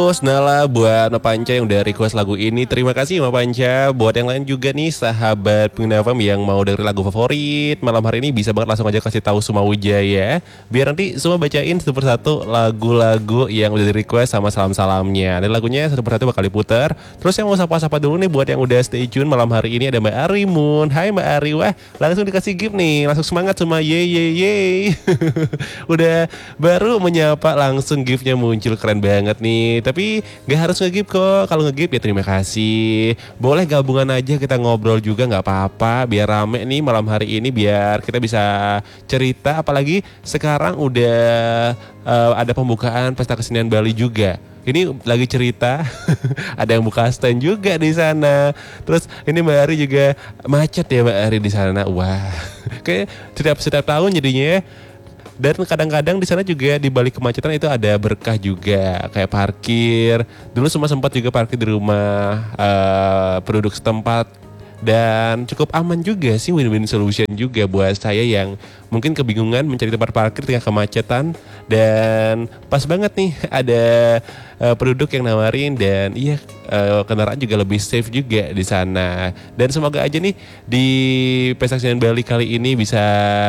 Nala buat Mbak Panca yang udah request lagu ini. Terima kasih Mbak Panca. Buat yang lain juga nih sahabat Pengguna FM yang mau dengerin lagu favorit malam hari ini bisa banget langsung aja kasih tahu Suma Wijaya. Biar nanti semua bacain satu persatu lagu-lagu yang udah di request sama salam-salamnya. Dan lagunya satu persatu bakal diputar. Terus yang mau sapa-sapa dulu nih buat yang udah stay tune malam hari ini ada Mbak Arimun. Hai Mbak Ari, wah langsung dikasih gift nih. Langsung semangat semua, ye. Udah baru menyapa langsung giftnya muncul, keren banget nih. Tapi gak harus nge-gift kok. Kalau nge-gift ya terima kasih. Boleh gabungan aja kita ngobrol juga gak apa-apa. Biar rame nih malam hari ini. Biar kita bisa cerita. Apalagi sekarang udah ada pembukaan Pesta Kesenian Bali juga. Ini lagi cerita ada yang buka stand juga di sana. Terus ini Mbak Ari juga macet ya Mbak Ari di sana. Wah, kayak setiap tahun jadinya ya. Dan kadang-kadang di sana juga di balik kemacetan itu ada berkah juga, kayak parkir. Dulu sempat juga parkir di rumah penduduk setempat. Dan cukup aman juga sih, win-win solution juga buat saya yang mungkin kebingungan mencari tempat parkir tengah kemacetan. Dan pas banget nih ada penduduk yang nawarin, dan iya kendaraan juga lebih safe juga di sana. Dan semoga aja nih di Pesta Kesenian Bali kali ini bisa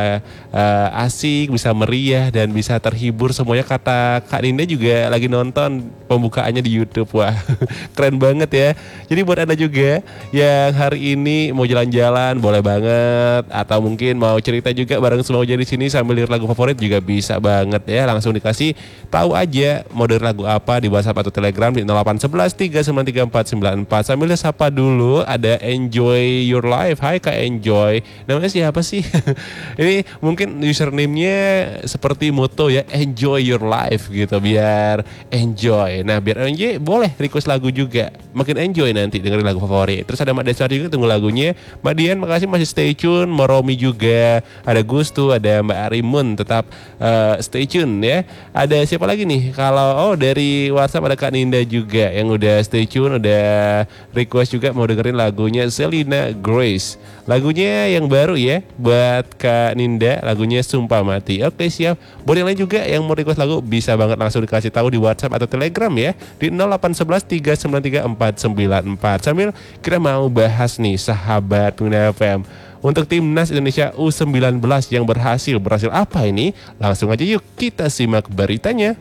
asik, bisa meriah, dan bisa terhibur semuanya. Kata Kak Ninda juga lagi nonton pembukaannya di YouTube. Wah, keren banget ya. Jadi buat Anda juga yang hari ini mau jalan-jalan boleh banget, atau mungkin mau cerita juga bareng semua jadi sini sambil lihat lagu favorit juga bisa banget ya. Langsung dikasih tahu aja mau denger lagu apa di WhatsApp atau Telegram di 0811 393 494. Sambil sapa dulu ada Enjoy Your Life. Hai Kak Enjoy. Namanya siapa sih? Ini mungkin username-nya seperti moto ya, Enjoy Your Life gitu, biar enjoy. Nah, biar enjoy boleh request lagu juga. Makin enjoy nanti dengerin lagu favorit. Terus ada Mbak Deswar juga, tunggu lagunya. Mbak Dian makasih masih stay tune. Moromi juga. Ada Gustu, ada Mbak Arimun, tetap stay tune ya. Ada siapa lagi nih? Kalau dari WhatsApp ada Kak Ninda juga yang udah stay tune, udah request juga mau dengerin lagunya Selena Grace. Lagunya yang baru ya buat Kak Ninda, lagunya Sumpah Mati. Oke, siap. Buat yang lain juga yang mau request lagu bisa banget langsung dikasih tahu di WhatsApp atau Telegram ya di 0811 393 494. Sambil kita mau bahas nih sahabat Pengguna FM, untuk timnas Indonesia U19 yang berhasil apa ini? Langsung aja yuk kita simak beritanya.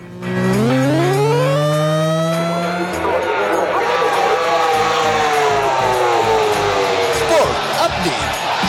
Sport Update.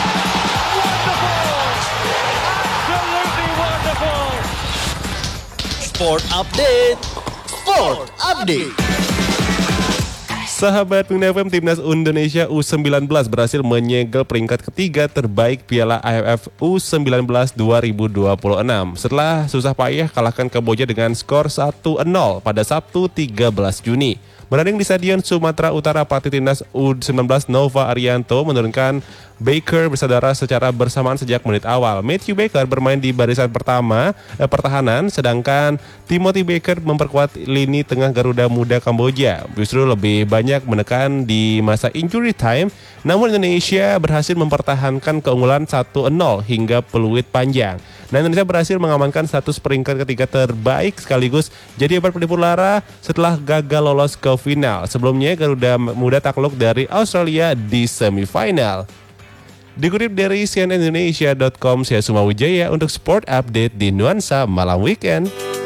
Sport Update. Sport Update. Sahabat Pengguna FM, timnas Indonesia U19 berhasil menyegel peringkat ketiga terbaik Piala AFF U19 2026 setelah susah payah kalahkan Kamboja dengan skor 1-0 pada Sabtu 13 Juni. Bertanding di Stadion Sumatera Utara, pelatih timnas U19 Nova Arianto menurunkan Baker bersaudara secara bersamaan sejak menit awal. Matthew Baker bermain di barisan pertahanan, sedangkan Timothy Baker memperkuat lini tengah Garuda Muda Kamboja. Justru lebih banyak menekan di masa injury time, namun Indonesia berhasil mempertahankan keunggulan 1-0 hingga peluit panjang. Dan Indonesia berhasil mengamankan status peringkat ketiga terbaik sekaligus jadi hebat pelipur lara setelah gagal lolos ke final. Sebelumnya Garuda Muda takluk dari Australia di semifinal. Dikutip dari cnnindonesia.com, saya Suma Wijaya untuk Sport Update di Nuansa Malam Weekend.